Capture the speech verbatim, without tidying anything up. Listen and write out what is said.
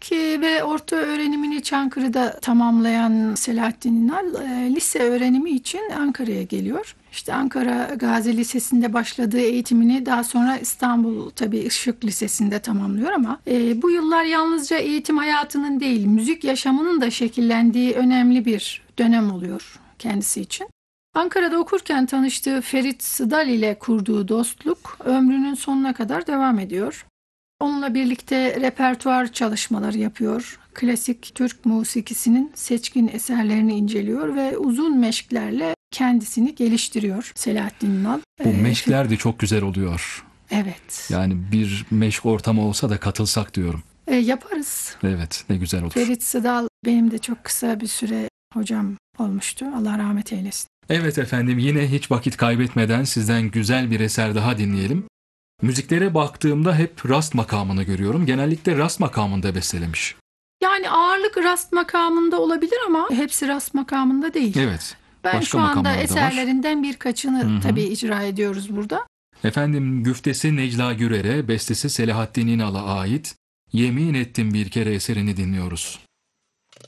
İlk e, ve orta öğrenimini Çankırı'da tamamlayan Selahattin İnal, e, lise öğrenimi için Ankara'ya geliyor. İşte Ankara Gazi Lisesi'nde başladığı eğitimini daha sonra İstanbul tabii Işık Lisesi'nde tamamlıyor ama e, bu yıllar yalnızca eğitim hayatının değil, müzik yaşamının da şekillendiği önemli bir dönem oluyor kendisi için. Ankara'da okurken tanıştığı Ferit Sıdal ile kurduğu dostluk ömrünün sonuna kadar devam ediyor. Onunla birlikte repertuar çalışmaları yapıyor. Klasik Türk musikisinin seçkin eserlerini inceliyor ve uzun meşklerle kendisini geliştiriyor Selahattin Ünal. Bu Ee, meşkler de çok güzel oluyor. Evet. Yani bir meşk ortamı olsa da katılsak diyorum. E, yaparız. Evet, ne güzel olur. Ferit Sıdal benim de çok kısa bir süre hocam olmuştu. Allah rahmet eylesin. Evet efendim, yine hiç vakit kaybetmeden sizden güzel bir eser daha dinleyelim. Müziklere baktığımda hep rast makamını görüyorum. Genellikle rast makamında bestelemiş. Yani ağırlık rast makamında olabilir ama hepsi rast makamında değil. Evet. Ben başka şu anda makamları da var. eserlerinden birkaçını Hı hı. tabii icra ediyoruz burada. Efendim, güftesi Necla Gürer'e, bestesi Selahattin İnal'a ait Yemin Ettim Bir Kere eserini dinliyoruz.